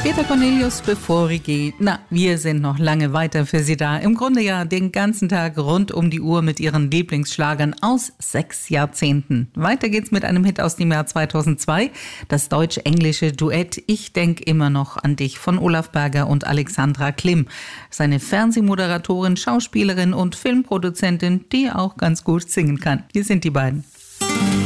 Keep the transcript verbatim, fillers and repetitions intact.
Peter Cornelius, bevor wir gehen. Na, wir sind noch lange weiter für Sie da. Im Grunde ja den ganzen Tag rund um die Uhr mit Ihren Lieblingsschlagern aus sechs Jahrzehnten. Weiter geht's mit einem Hit aus dem Jahr zweitausendzwei. Das deutsch-englische Duett Ich denk immer noch an dich von Olaf Berger und Alexandra Klim. Seine Fernsehmoderatorin, Schauspielerin und Filmproduzentin, die auch ganz gut singen kann. Hier sind die beiden.